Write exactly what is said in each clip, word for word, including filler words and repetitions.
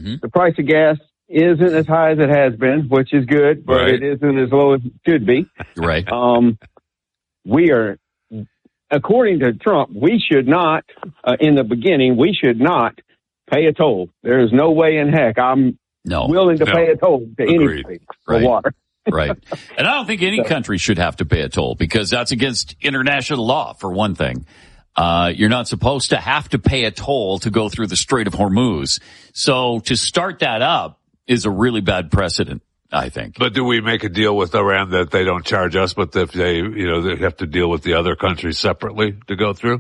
Mm-hmm. The price of gas isn't as high as it has been, which is good, but right. it isn't as low as it should be. Right. Um, we are, according to Trump, we should not, uh, in the beginning, we should not pay a toll. There is no way in heck I'm no. willing to no. pay a toll to Agreed. anybody for Right. water. Right. And I don't think any country should have to pay a toll because that's against international law, for one thing. Uh, you're not supposed to have to pay a toll to go through the Strait of Hormuz. So to start that up is a really bad precedent, I think. But do we make a deal with Iran that they don't charge us, but if they, you know, they have to deal with the other countries separately to go through?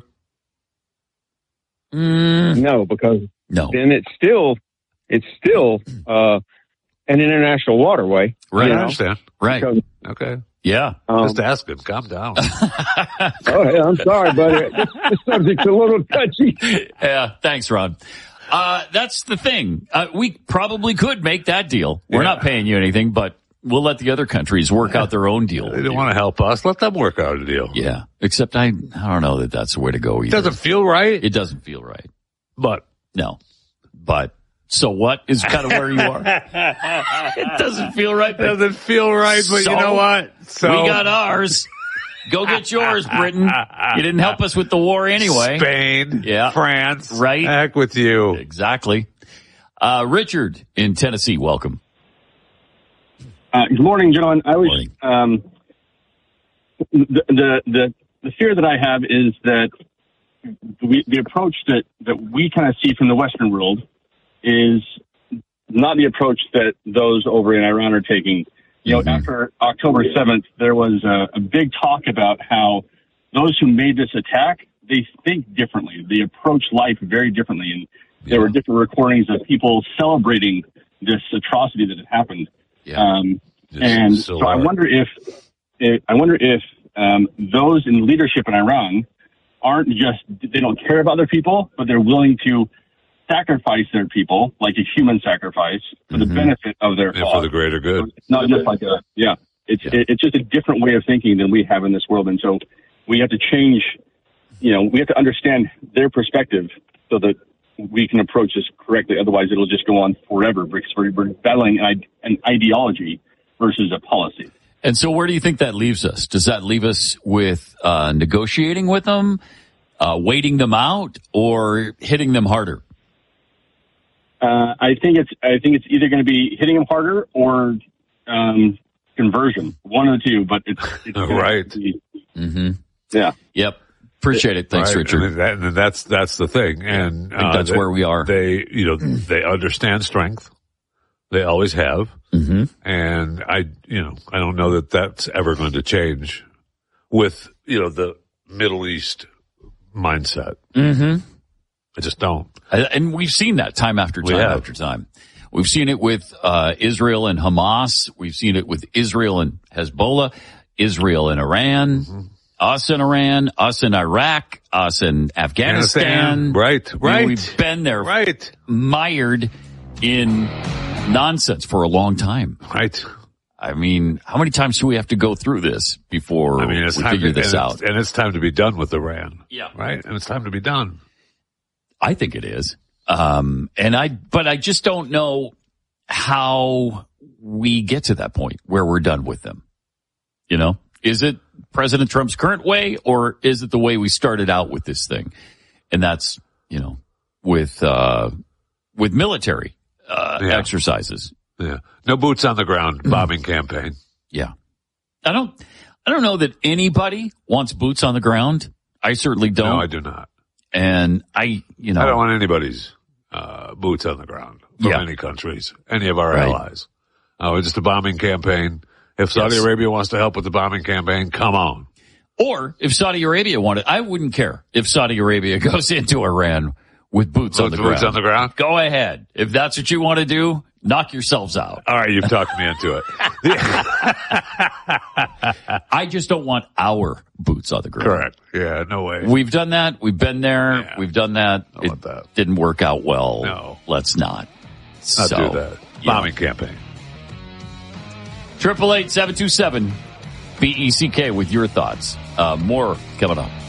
Mm. No, because No. then it's still, it's still, uh, an international waterway. Right. I You know? understand. Right. Because, Okay. Yeah. um, Just asking. Calm down. oh, yeah, I'm sorry, buddy. This, this subject's a little touchy. Yeah. Thanks, Ron. Uh, that's the thing. Uh, we probably could make that deal. We're Yeah. not paying you anything, but we'll let the other countries work out their own deal. They don't want to help us. Let them work out a deal. Yeah. Except I, I don't know that that's the way to go either. It doesn't feel right, It doesn't feel right. but No. But so what is kind of where you are. It doesn't feel right. it doesn't feel right, but So, you know what? So we got ours. Go get yours, Britain. You didn't help us with the war anyway. Spain, Yeah. France, Right. Heck with you. Exactly. Uh, Richard in Tennessee, welcome. Uh, good morning, gentlemen. I was Morning. um, the, the the the fear that I have is that we, the approach that, that we kind of see from the Western world is not the approach that those over in Iran are taking. You know, Mm-hmm. after October seventh, there was a, a big talk about how those who made this attack, they think differently. They approach life very differently. And there were different recordings of people celebrating this atrocity that had happened. Yeah. Um, and so so I are. wonder if, if I wonder if um, those in leadership in Iran aren't just, they don't care about their people, but they're willing to sacrifice their people, like a human sacrifice, for the Mhm. benefit of their And cause. for the greater good. It's not just like a, yeah, it's, Yeah. it's just a different way of thinking than we have in this world. And so we have to change, you know, we have to understand their perspective so that we can approach this correctly. Otherwise, it'll just go on forever because we're, we're battling an, an ideology versus a policy. And so where do you think that leaves us? Does that leave us with uh, negotiating with them, uh, waiting them out, or hitting them harder? Uh, I think it's I think it's either going to be hitting them harder or um, conversion, one of the two. But it's, it's gonna Right. be- Mm-hmm. yeah. Yep. Appreciate it. Thanks, Right? Richard. And, that, and that's that's the thing. And I think uh, that's they, where we are. They, you know, they understand strength. They always have. Mm-hmm. And I, you know, I don't know that that's ever going to change with, you know, the Middle East mindset. Mm-hmm. I just don't. And we've seen that time after We time have. after time. We've seen it with uh, Israel and Hamas. We've seen it with Israel and Hezbollah, Israel and Iran, Mm-hmm. us and Iran, us and Iraq, us and Afghanistan. Right, I mean, right. we've been there, Right. mired in nonsense for a long time. Right. I mean, how many times do we have to go through this before I mean, it's we time figure to, this and out? It's, and it's time to be done with Iran. Yeah. Right. And it's time to be done. I think it is. Um, and I, but I just don't know how we get to that point where we're done with them. You know, is it President Trump's current way or is it the way we started out with this thing? And that's, you know, with, uh, with military, uh, Yeah. exercises. Yeah. No boots on the ground bombing campaign. Yeah. I don't, I don't know that anybody wants boots on the ground. I certainly don't. No, I do not. And I, you know, I don't want anybody's uh, boots on the ground from Yeah. any countries, any of our Right. allies. Oh, it's just a bombing campaign. If Saudi Yes. Arabia wants to help with the bombing campaign, come on. or if Saudi Arabia wanted, I wouldn't care if Saudi Arabia goes into Iran with boots on the Boots ground. on the ground? Go ahead. If that's what you want to do, knock yourselves out. All right, you've talked me into it. I just don't want our boots on the ground. Correct. Yeah, no way. We've done that. We've been there. Yeah. We've done that. I It want that. didn't work out well. No. Let's not. Not so, do that. yeah. Bombing campaign. Triple eight seven two seven B E C K with your thoughts. Uh, more coming up.